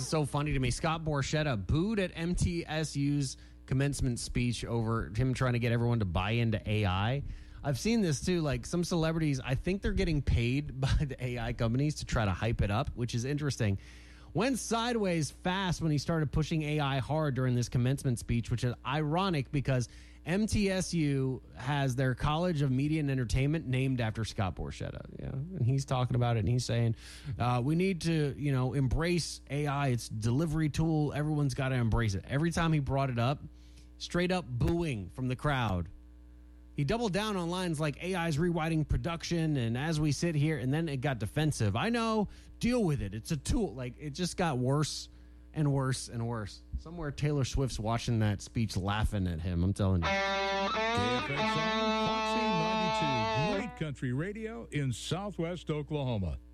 so funny to me. Scott Borchetta booed at MTSU's commencement speech over him trying to get everyone to buy into AI. I've seen this too. Like some celebrities, I think they're getting paid by the AI companies to try to hype it up, which is interesting. Went sideways fast when he started pushing AI hard during this commencement speech, which is ironic because MTSU has their College of Media and Entertainment named after Scott Borchetta. Yeah, and he's talking about it, and he's saying we need to, embrace AI. It's a delivery tool. Everyone's got to embrace it. Every time he brought it up, straight up booing from the crowd. He doubled down on lines like AI's rewriting production, and as we sit here, and then it got defensive. I know, deal with it. It's a tool. Like, it just got worse and worse and worse. Somewhere Taylor Swift's watching that speech laughing at him, I'm telling you. KFXR, Foxy 92, great country radio in Southwest Oklahoma.